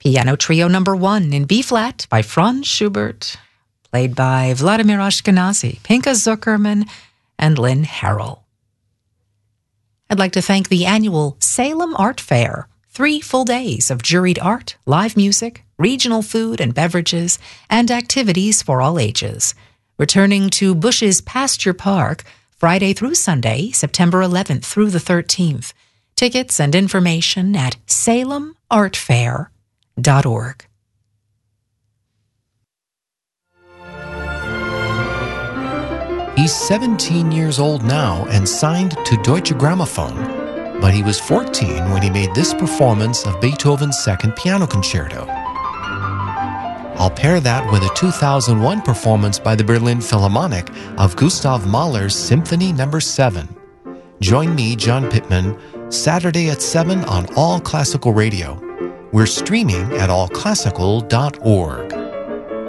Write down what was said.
Piano Trio Number 1 in B-flat by Franz Schubert, played by Vladimir Ashkenazy, Pinka Zuckerman, and Lynn Harrell. I'd like to thank the annual Salem Art Fair, 3 full days of juried art, live music, regional food and beverages, and activities for all ages. Returning to Bush's Pasture Park, Friday through Sunday, September 11th through the 13th. Tickets and information at salemartfair.org. He's 17 years old now and signed to Deutsche Grammophon, but he was 14 when he made this performance of Beethoven's Second Piano Concerto. I'll pair that with a 2001 performance by the Berlin Philharmonic of Gustav Mahler's Symphony No. 7. Join me, John Pittman, Saturday at 7 on All Classical Radio. We're streaming at allclassical.org.